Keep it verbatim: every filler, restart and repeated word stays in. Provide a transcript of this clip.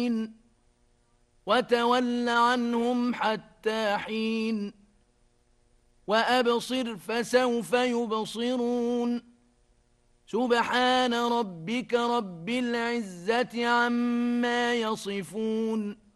وتول عنهم حتى حين وأبصر فسوف يبصرون سبحان ربك رب العزة عما يصفون